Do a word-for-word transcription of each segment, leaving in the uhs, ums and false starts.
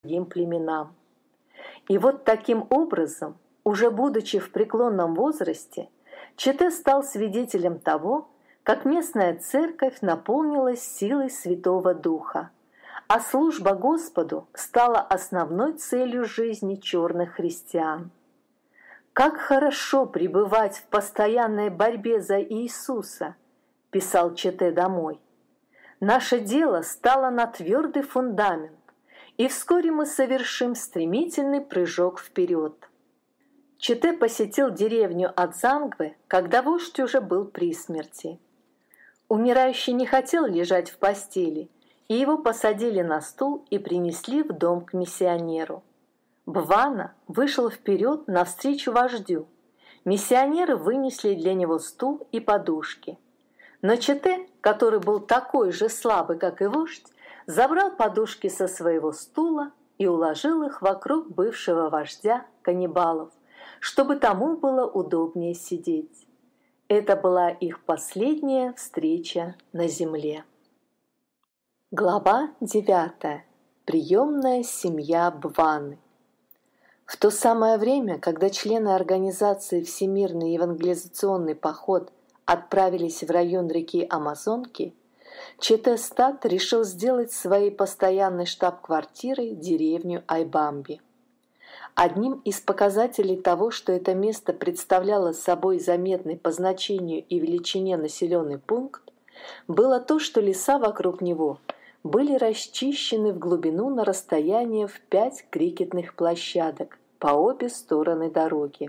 другим племенам. И вот таким образом, уже будучи в преклонном возрасте, Чете стал свидетелем того, как местная церковь наполнилась силой Святого Духа, а служба Господу стала основной целью жизни черных христиан. «Как хорошо пребывать в постоянной борьбе за Иисуса», – писал Чете домой. «Наше дело стало на твердый фундамент, и вскоре мы совершим стремительный прыжок вперед». Чете посетил деревню Адзангве, когда вождь уже был при смерти. Умирающий не хотел лежать в постели, и его посадили на стул и принесли в дом к миссионеру. Бвана вышел вперед навстречу вождю. Миссионеры вынесли для него стул и подушки. Но Чете, который был такой же слабый, как и вождь, забрал подушки со своего стула и уложил их вокруг бывшего вождя каннибалов, чтобы тому было удобнее сидеть. Это была их последняя встреча на земле. Глава девятая. Приемная семья Бваны. В то самое время, когда члены организации «Всемирный евангелизационный поход» отправились в район реки Амазонки, Чете Стат решил сделать своей постоянной штаб-квартирой деревню Айбамби. Одним из показателей того, что это место представляло собой заметный по значению и величине населенный пункт, было то, что леса вокруг него были расчищены в глубину на расстояние в пять крикетных площадок по обе стороны дороги.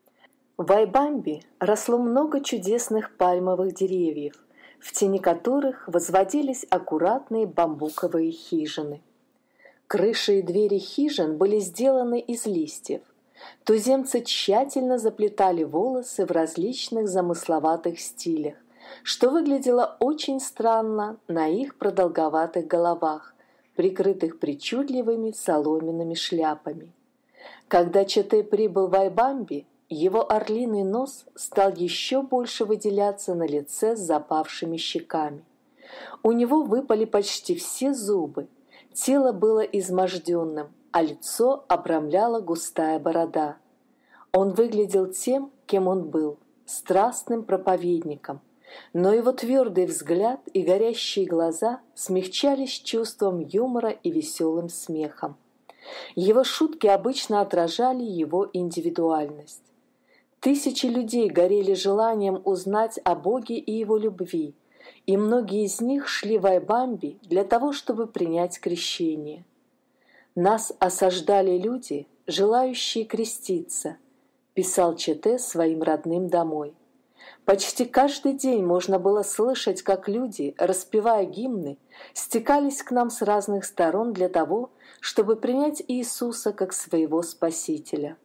В Айбамби росло много чудесных пальмовых деревьев, в тени которых возводились аккуратные бамбуковые хижины. Крыши и двери хижин были сделаны из листьев. Туземцы тщательно заплетали волосы в различных замысловатых стилях, что выглядело очень странно на их продолговатых головах, прикрытых причудливыми соломенными шляпами. Когда Чете прибыл в Айбамби, его орлиный нос стал еще больше выделяться на лице с запавшими щеками. У него выпали почти все зубы, тело было изможденным, а лицо обрамляла густая борода. Он выглядел тем, кем он был, страстным проповедником, но его твердый взгляд и горящие глаза смягчались чувством юмора и веселым смехом. Его шутки обычно отражали его индивидуальность. Тысячи людей горели желанием узнать о Боге и Его любви, и многие из них шли в Айбамби для того, чтобы принять крещение. «Нас осаждали люди, желающие креститься», – писал Чете своим родным домой. Почти каждый день можно было слышать, как люди, распевая гимны, стекались к нам с разных сторон для того, чтобы принять Иисуса как своего Спасителя.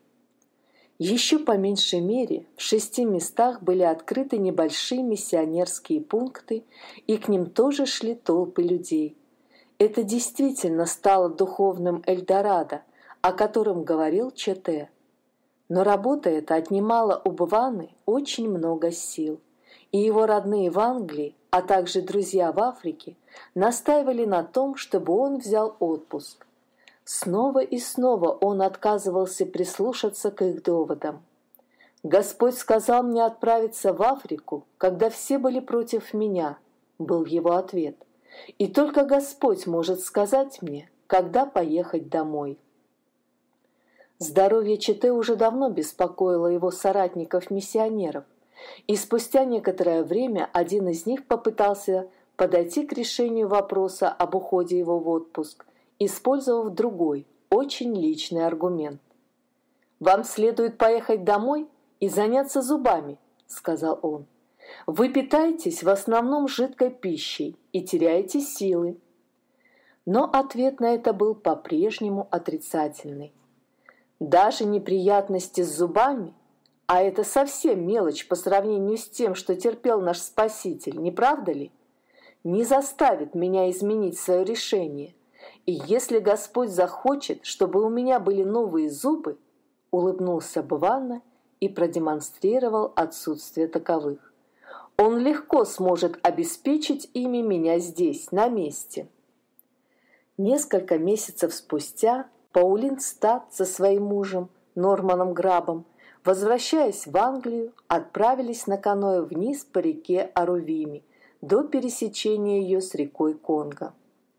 Еще по меньшей мере в шести местах были открыты небольшие миссионерские пункты, и к ним тоже шли толпы людей. Это действительно стало духовным Эльдорадо, о котором говорил Чете. Но работа эта отнимала у Бваны очень много сил, и его родные в Англии, а также друзья в Африке настаивали на том, чтобы он взял отпуск. Снова и снова он отказывался прислушаться к их доводам. «Господь сказал мне отправиться в Африку, когда все были против меня», — был его ответ. «И только Господь может сказать мне, когда поехать домой». Здоровье Чете уже давно беспокоило его соратников-миссионеров, и спустя некоторое время один из них попытался подойти к решению вопроса об уходе его в отпуск, использовав другой, очень личный аргумент. «Вам следует поехать домой и заняться зубами», — сказал он. «Вы питаетесь в основном жидкой пищей и теряете силы». Но ответ на это был по-прежнему отрицательный. Даже неприятности с зубами, а это совсем мелочь по сравнению с тем, что терпел наш Спаситель, не правда ли, не заставит меня изменить свое решение. И если Господь захочет, чтобы у меня были новые зубы, улыбнулся Бвана и продемонстрировал отсутствие таковых, он легко сможет обеспечить ими меня здесь, на месте. Несколько месяцев спустя Паулин Стад со своим мужем Норманом Грабом, возвращаясь в Англию, отправились на каноэ вниз по реке Арувими до пересечения ее с рекой Конго.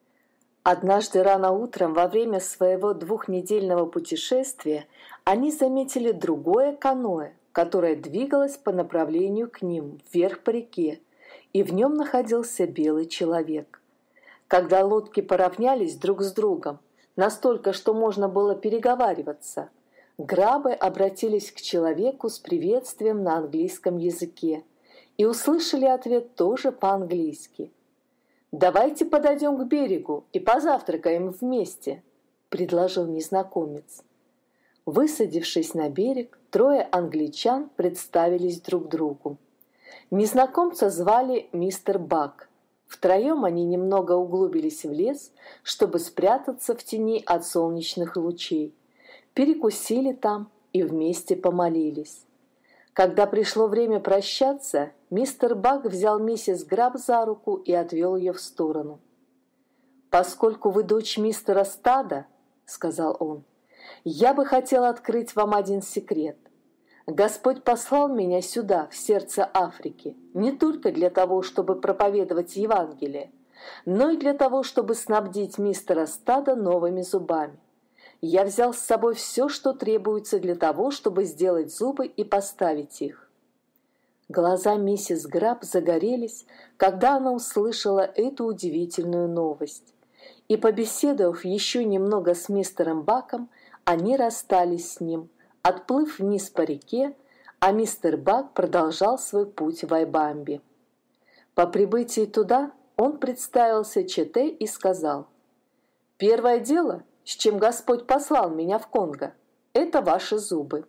Однажды рано утром во время своего двухнедельного путешествия они заметили другое каноэ, которое двигалось по направлению к ним, вверх по реке, и в нем находился белый человек. Когда лодки поравнялись друг с другом, настолько, что можно было переговариваться, Грабы обратились к человеку с приветствием на английском языке и услышали ответ тоже по-английски. «Давайте подойдем к берегу и позавтракаем вместе», — предложил незнакомец. Высадившись на берег, трое англичан представились друг другу. Незнакомца звали мистер Бак. Втроем они немного углубились в лес, чтобы спрятаться в тени от солнечных лучей, перекусили там и вместе помолились. Когда пришло время прощаться, мистер Бак взял миссис Граб за руку и отвел ее в сторону. «Поскольку вы дочь мистера Стада, — сказал он, — я бы хотел открыть вам один секрет. Господь послал меня сюда, в сердце Африки, не только для того, чтобы проповедовать Евангелие, но и для того, чтобы снабдить мистера Стада новыми зубами. Я взял с собой все, что требуется для того, чтобы сделать зубы и поставить их». Глаза миссис Граб загорелись, когда она услышала эту удивительную новость. И, побеседовав еще немного с мистером Баком, они расстались с ним, отплыв вниз по реке, а мистер Бак продолжал свой путь в Айбамбе. По прибытии туда он представился Чете и сказал: «Первое дело, с чем Господь послал меня в Конго, это ваши зубы».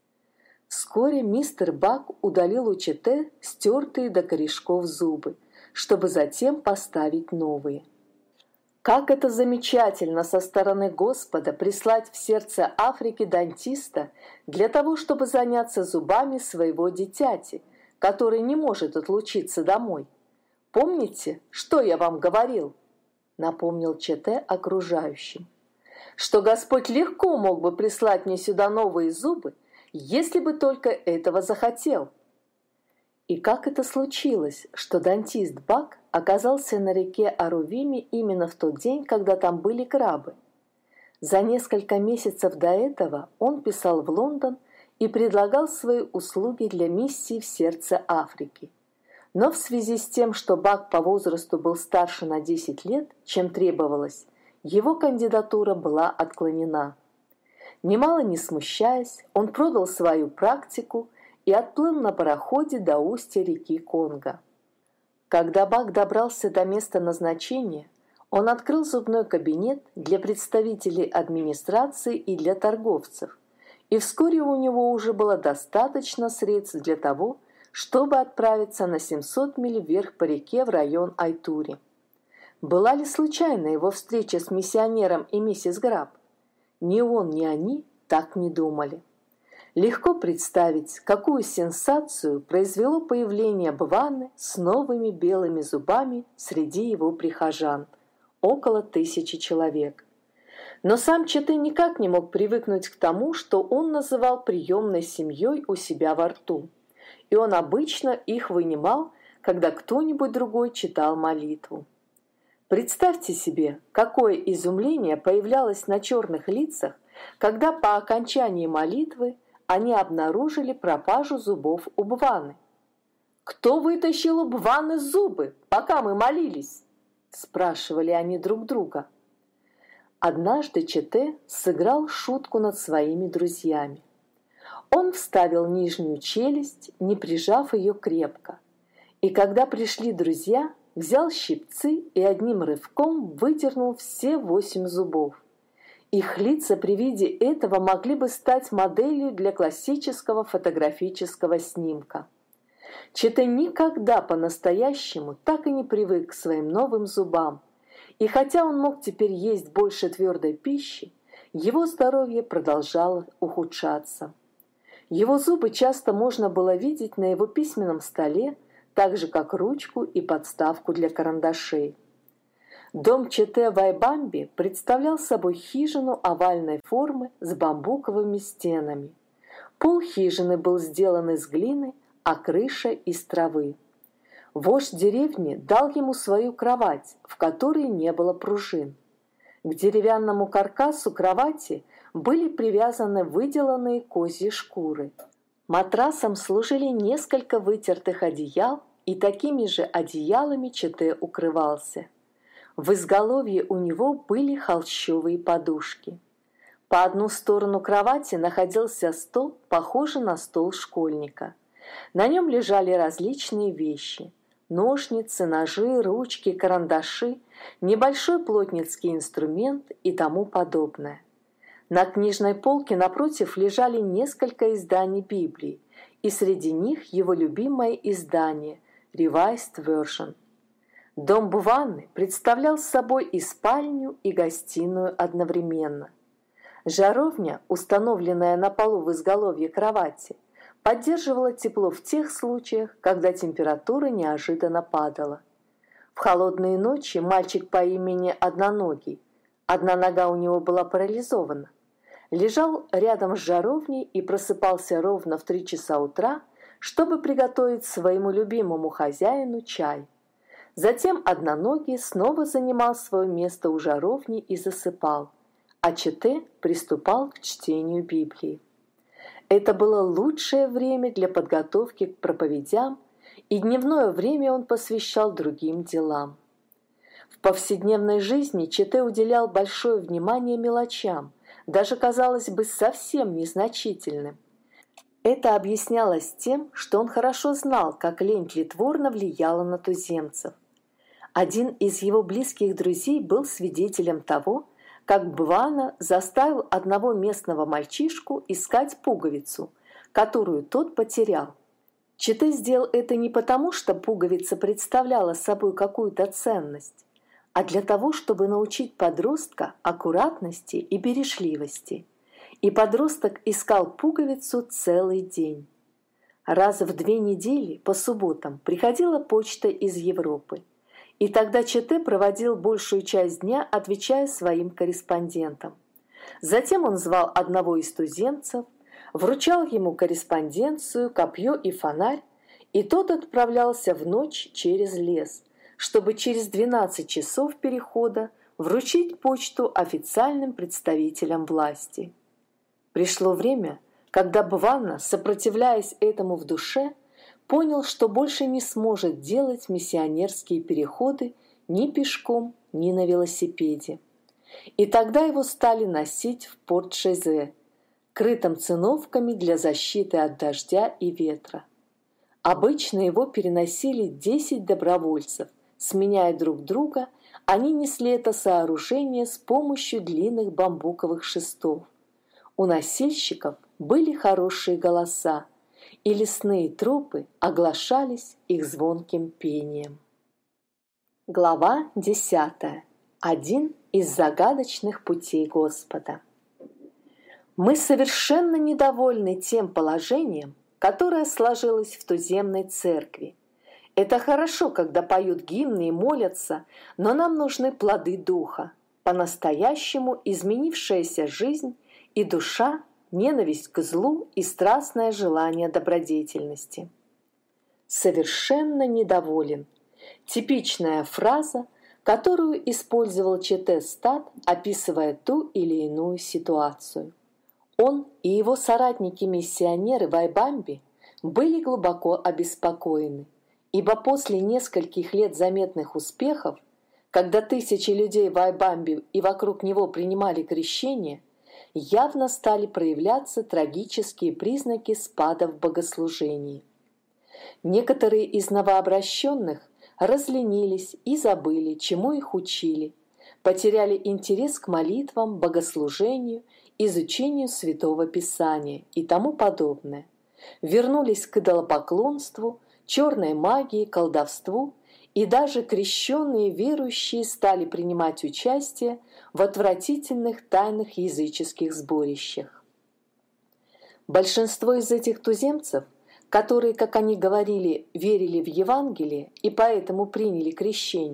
Вскоре мистер Бак удалил у Чете стертые до корешков зубы, чтобы затем поставить новые. Как это замечательно со стороны Господа прислать в сердце Африки дантиста для того, чтобы заняться зубами своего дитяти, который не может отлучиться домой. Помните, что я вам говорил? Напомнил Чете окружающим. Что Господь легко мог бы прислать мне сюда новые зубы, если бы только этого захотел. И как это случилось, что дантист Бак оказался на реке Арувими именно в тот день, когда там были крабы? За несколько месяцев до этого он писал в Лондон и предлагал свои услуги для миссии в сердце Африки. Но в связи с тем, что Бак по возрасту был старше на десять лет, чем требовалось, его кандидатура была отклонена. Немало не смущаясь, он продал свою практику и отплыл на пароходе до устья реки Конго. Когда Бак добрался до места назначения, он открыл зубной кабинет для представителей администрации и для торговцев, и вскоре у него уже было достаточно средств для того, чтобы отправиться на семьсот миль вверх по реке в район Айтури. Была ли случайна его встреча с миссионером и миссис Граб? Ни он, ни они так не думали. Легко представить, какую сенсацию произвело появление Бваны с новыми белыми зубами среди его прихожан, около тысячи человек. Но сам Чете никак не мог привыкнуть к тому, что он называл приемной семьей у себя во рту, и он обычно их вынимал, когда кто-нибудь другой читал молитву. Представьте себе, какое изумление появлялось на черных лицах, когда по окончании молитвы они обнаружили пропажу зубов у Бваны. «Кто вытащил у Бваны зубы, пока мы молились?» – спрашивали они друг друга. Однажды Чете сыграл шутку над своими друзьями. Он вставил нижнюю челюсть, не прижав ее крепко, и когда пришли друзья, взял щипцы и одним рывком выдернул все восемь зубов. Их лица при виде этого могли бы стать моделью для классического фотографического снимка. Чете никогда по-настоящему так и не привык к своим новым зубам, и хотя он мог теперь есть больше твердой пищи, его здоровье продолжало ухудшаться. Его зубы часто можно было видеть на его письменном столе, так же как ручку и подставку для карандашей. Дом чете Вайбамби представлял собой хижину овальной формы с бамбуковыми стенами. Пол хижины был сделан из глины, а крыша из травы. Вождь деревни дал ему свою кровать, в которой не было пружин. К деревянному каркасу кровати были привязаны выделанные козьи шкуры. Матрасом служили несколько вытертых одеял, и такими же одеялами чете укрывался. В изголовье у него были холщовые подушки. По одну сторону кровати находился стол, похожий на стол школьника. На нем лежали различные вещи: ножницы, ножи, ручки, карандаши, небольшой плотницкий инструмент и тому подобное. На книжной полке напротив лежали несколько изданий Библии, и среди них его любимое издание Revised Version. Дом Бваны представлял собой и спальню, и гостиную одновременно. Жаровня, установленная на полу в изголовье кровати, поддерживала тепло в тех случаях, когда температура неожиданно падала. В холодные ночи мальчик по имени Одноногий, одна нога у него была парализована, лежал рядом с жаровней и просыпался ровно в три часа утра, чтобы приготовить своему любимому хозяину чай. Затем Одноногий снова занимал свое место у жаровни и засыпал, а чете приступал к чтению Библии. Это было лучшее время для подготовки к проповедям, и дневное время он посвящал другим делам. В повседневной жизни чете уделял большое внимание мелочам, даже, казалось бы, совсем незначительным. Это объяснялось тем, что он хорошо знал, как лень тлетворно влияла на туземцев. Один из его близких друзей был свидетелем того, как Бвана заставил одного местного мальчишку искать пуговицу, которую тот потерял. Чете сделал это не потому, что пуговица представляла собой какую-то ценность, а для того, чтобы научить подростка аккуратности и бережливости. И подросток искал пуговицу целый день. Раз в две недели по субботам приходила почта из Европы, и тогда чете проводил большую часть дня, отвечая своим корреспондентам. Затем он звал одного из туземцев, вручал ему корреспонденцию, копье и фонарь, и тот отправлялся в ночь через лес, чтобы через двенадцать часов перехода вручить почту официальным представителям власти. Пришло время, когда Бвана, сопротивляясь этому в душе, понял, что больше не сможет делать миссионерские переходы ни пешком, ни на велосипеде. И тогда его стали носить в Порт-Шезе, крытым циновками для защиты от дождя и ветра. Обычно его переносили десять добровольцев. Сменяя друг друга, они несли это сооружение с помощью длинных бамбуковых шестов. У носильщиков были хорошие голоса, и лесные тропы оглашались их звонким пением. Глава десятая. Один из загадочных путей Господа. Мы совершенно недовольны тем положением, которое сложилось в туземной церкви. Это хорошо, когда поют гимны и молятся, но нам нужны плоды духа, по-настоящему изменившаяся жизнь и душа, ненависть к злу и страстное желание добродетельности. Совершенно недоволен. Типичная фраза, которую использовал чете Стат, описывая ту или иную ситуацию. Он и его соратники-миссионеры в Айбамбе были глубоко обеспокоены, ибо после нескольких лет заметных успехов, когда тысячи людей в Айбамбе и вокруг него принимали крещение, явно стали проявляться трагические признаки спада в богослужении. Некоторые из новообращенных разленились и забыли, чему их учили, потеряли интерес к молитвам, богослужению, изучению Святого Писания и тому подобное, вернулись к идолопоклонству, черной магии, колдовству, и даже крещенные верующие стали принимать участие в отвратительных тайных языческих сборищах. Большинство из этих туземцев, которые, как они говорили, верили в Евангелие и поэтому приняли крещение,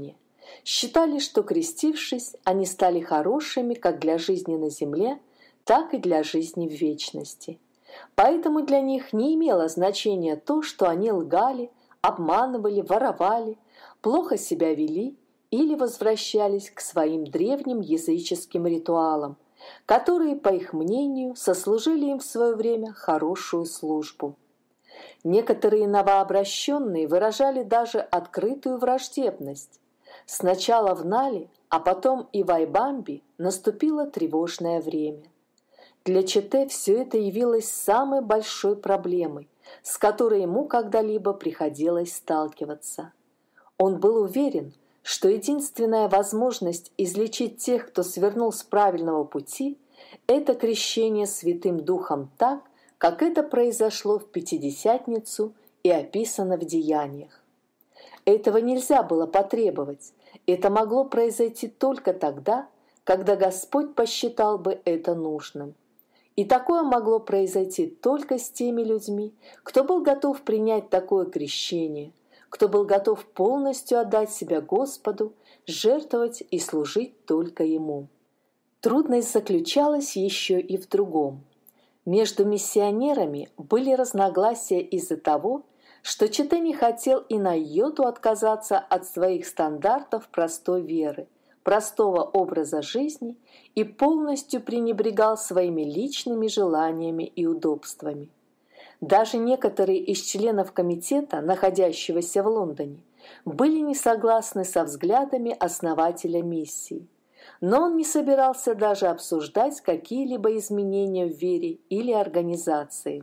считали, что, крестившись, они стали хорошими как для жизни на земле, так и для жизни в вечности. Поэтому для них не имело значения то, что они лгали, обманывали, воровали, плохо себя вели или возвращались к своим древним языческим ритуалам, которые, по их мнению, сослужили им в свое время хорошую службу. Некоторые новообращенные выражали даже открытую враждебность. Сначала в Нале, а потом и в Айбамбе наступило тревожное время. Для Чете все это явилось самой большой проблемой, с которой ему когда-либо приходилось сталкиваться. Он был уверен, что единственная возможность излечить тех, кто свернул с правильного пути, это крещение Святым Духом так, как это произошло в Пятидесятницу и описано в Деяниях. Этого нельзя было потребовать, это могло произойти только тогда, когда Господь посчитал бы это нужным. И такое могло произойти только с теми людьми, кто был готов принять такое крещение, кто был готов полностью отдать себя Господу, жертвовать и служить только Ему. Трудность заключалась еще и в другом. Между миссионерами были разногласия из-за того, что Чете не хотел и на йоту отказаться от своих стандартов простой веры, простого образа жизни и полностью пренебрегал своими личными желаниями и удобствами. Даже некоторые из членов комитета, находящегося в Лондоне, были не согласны со взглядами основателя миссии, но он не собирался даже обсуждать какие-либо изменения в вере или организации.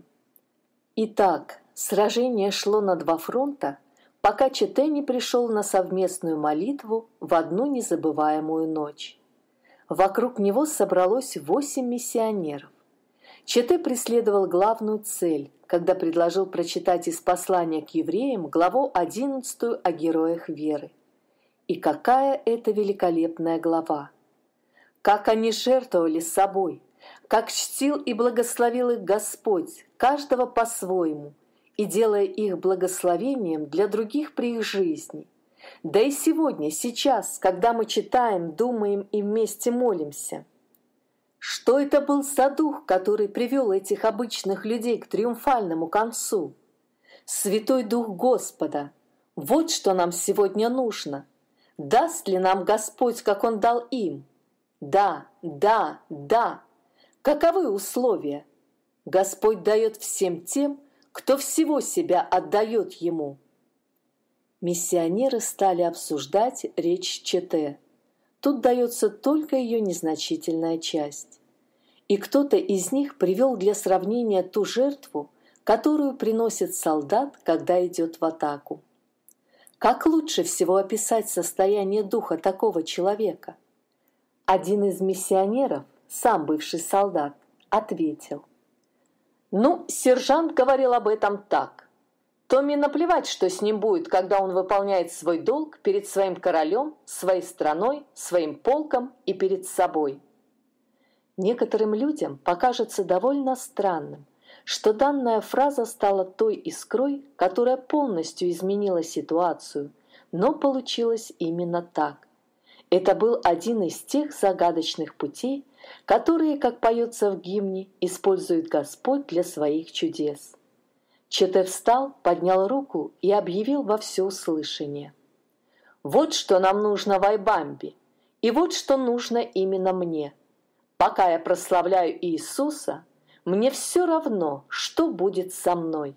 Итак, сражение шло на два фронта, пока Чете не пришел на совместную молитву в одну незабываемую ночь. Вокруг него собралось восемь миссионеров. Чете преследовал главную цель, когда предложил прочитать из послания к евреям главу одиннадцатую о героях веры. И какая это великолепная глава! Как они жертвовали собой, как чтил и благословил их Господь, каждого по-своему, и делая их благословением для других при их жизни. Да и сегодня, сейчас, когда мы читаем, думаем и вместе молимся. Что это был за дух, который привел этих обычных людей к триумфальному концу? Святой Дух Господа. Вот что нам сегодня нужно. Даст ли нам Господь, как Он дал им? Да, да, да. Каковы условия? Господь дает всем тем, кто всего себя отдает Ему. Миссионеры стали обсуждать речь Чете. Тут дается только ее незначительная часть. И кто-то из них привел для сравнения ту жертву, которую приносит солдат, когда идет в атаку. Как лучше всего описать состояние духа такого человека? Один из миссионеров, сам бывший солдат, ответил: «Ну, сержант говорил об этом так. Томми наплевать, что с ним будет, когда он выполняет свой долг перед своим королем, своей страной, своим полком и перед собой». Некоторым людям покажется довольно странным, что данная фраза стала той искрой, которая полностью изменила ситуацию, но получилось именно так. Это был один из тех загадочных путей, которые, как поется в гимне, использует Господь для своих чудес. Чете встал, поднял руку и объявил во всеуслышание: «Вот что нам нужно в Айбамбе, и вот что нужно именно мне. Пока я прославляю Иисуса, мне все равно, что будет со мной».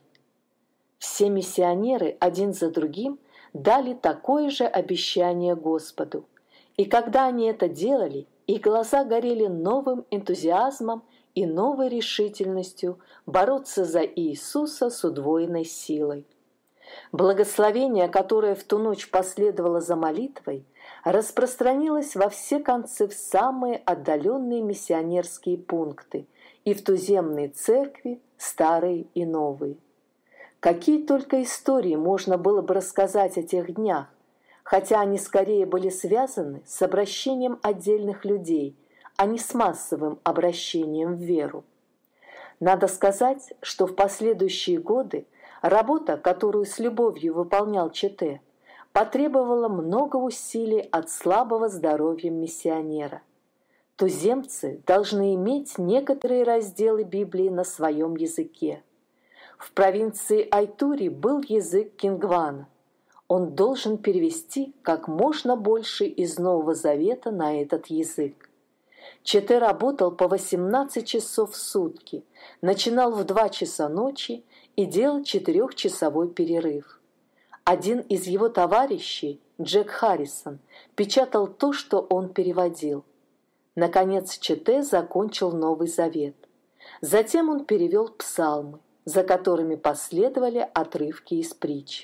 Все миссионеры один за другим дали такое же обещание Господу, и когда они это делали, их глаза горели новым энтузиазмом и новой решительностью бороться за Иисуса с удвоенной силой. Благословение, которое в ту ночь последовало за молитвой, распространилось во все концы в самые отдаленные миссионерские пункты и в туземные церкви, старые и новые. Какие только истории можно было бы рассказать о тех днях, хотя они скорее были связаны с обращением отдельных людей, а не с массовым обращением в веру. Надо сказать, что в последующие годы работа, которую с любовью выполнял Чете, потребовало много усилий от слабого здоровья миссионера. Туземцы должны иметь некоторые разделы Библии на своем языке. В провинции Айтури был язык Кингвана. Он должен перевести как можно больше из Нового Завета на этот язык. Чете работал по восемнадцать часов в сутки, начинал в два часа ночи и делал четырехчасовой перерыв. Один из его товарищей, Джек Харрисон, печатал то, что он переводил. Наконец Чете закончил Новый Завет. Затем он перевел псалмы, за которыми последовали отрывки из притч.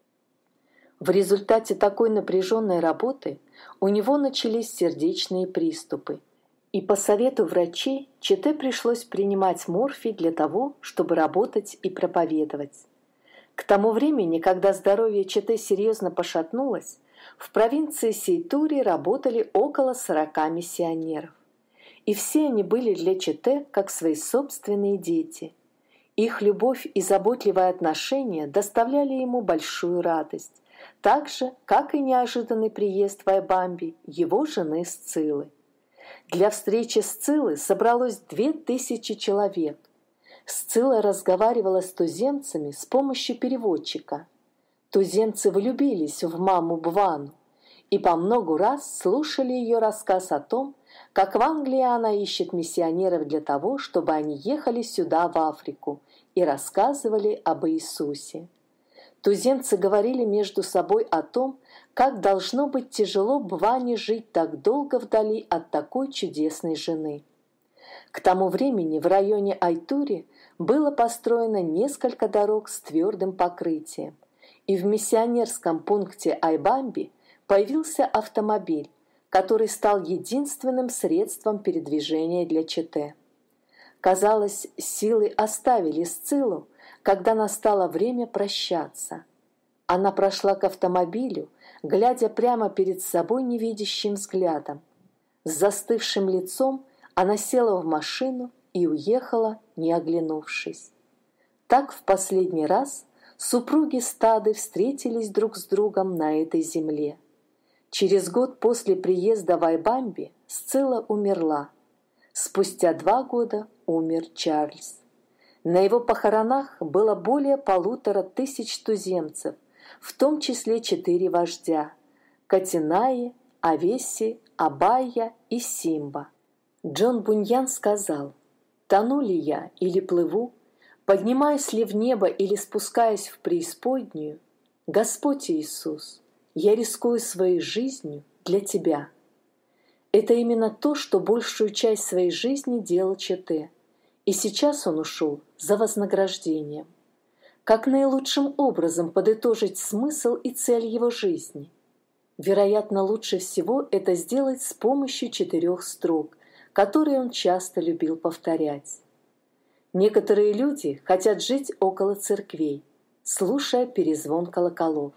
В результате такой напряженной работы у него начались сердечные приступы, и по совету врачей Чете пришлось принимать морфий для того, чтобы работать и проповедовать. К тому времени, когда здоровье Чете серьезно пошатнулось, в провинции Сейтури работали около сорока миссионеров. И все они были для Чете как свои собственные дети. Их любовь и заботливое отношение доставляли ему большую радость, так же, как и неожиданный приезд в Айбамби его жены Сциллы. Для встречи Сциллы собралось две тысячи человек. Сцилла разговаривала с туземцами с помощью переводчика. Туземцы влюбились в маму Бвану и по многу раз слушали ее рассказ о том, как в Англии она ищет миссионеров для того, чтобы они ехали сюда, в Африку, и рассказывали об Иисусе. Туземцы говорили между собой о том, как должно быть тяжело Бване жить так долго вдали от такой чудесной жены. К тому времени в районе Айтури было построено несколько дорог с твердым покрытием, и в миссионерском пункте Айбамби появился автомобиль, который стал единственным средством передвижения для Чете. Казалось, силы оставили Сциллу, когда настало время прощаться. Она прошла к автомобилю, глядя прямо перед собой невидящим взглядом. С застывшим лицом она села в машину и уехала, не оглянувшись. Так в последний раз супруги Стады встретились друг с другом на этой земле. Через год после приезда в Айбамби Сцилла умерла. Спустя два года умер Чарльз. На его похоронах было более полутора тысяч туземцев, в том числе четыре вождя – Катинаи, Авеси, Абайя и Симба. Джон Буньян сказал: «Тону ли я или плыву, поднимаюсь ли в небо или спускаясь в преисподнюю, Господь Иисус, я рискую своей жизнью для Тебя». Это именно то, что большую часть своей жизни делал Чете, и сейчас он ушел за вознаграждением. Как наилучшим образом подытожить смысл и цель его жизни? Вероятно, лучше всего это сделать с помощью четырех строк, которые он часто любил повторять. Некоторые люди хотят жить около церквей, слушая перезвон колоколов.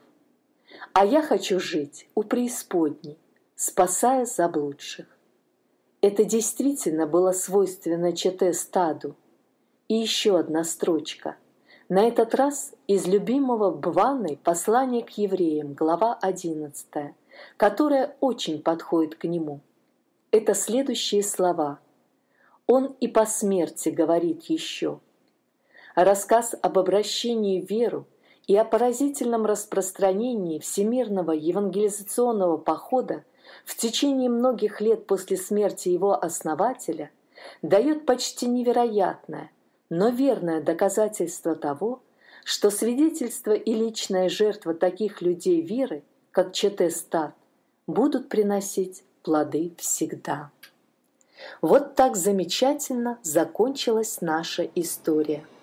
А я хочу жить у преисподней, спасая заблудших. Это действительно было свойственно Чете Стаду. И еще одна строчка. На этот раз из любимого Бваны послания к евреям, глава одиннадцатая, которая очень подходит к нему. Это следующие слова. Он и по смерти говорит еще. Рассказ об обращении в веру и о поразительном распространении всемирного евангелизационного похода в течение многих лет после смерти его основателя дает почти невероятное, но верное доказательство того, что свидетельство и личная жертва таких людей веры, как Чете Стад, будут приносить плоды всегда. Вот так замечательно закончилась наша история.